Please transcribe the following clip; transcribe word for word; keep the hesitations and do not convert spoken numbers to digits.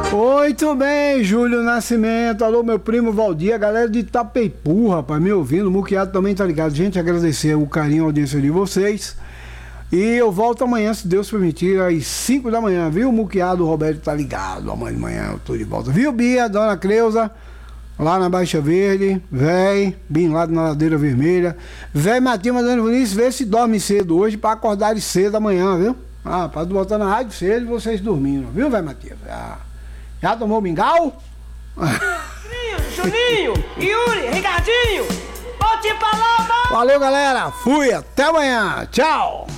Muito bem, Júlio Nascimento. Alô, meu primo Valdir, a galera de Itapeipu, rapaz, me ouvindo. O Muquiado também tá ligado. Gente, agradecer o carinho, a audiência de vocês. E eu volto amanhã, se Deus permitir, às cinco da manhã, viu? O Muquiado, o Roberto tá ligado. Amanhã de manhã eu tô de volta. Viu, Bia, Dona Creuza, lá na Baixa Verde. Véi, bem lá na Ladeira Vermelha. Véi, Matinho, mandando Vinícius, vê se dorme cedo hoje pra acordar de cedo amanhã, viu? Ah, pra botar na rádio cedo e vocês dormindo, viu, Véi, Matias? Ah. Já tomou mingau? Juninho, Yuri, Ricardinho, volte pra lá, valeu, galera. Fui, até amanhã. Tchau.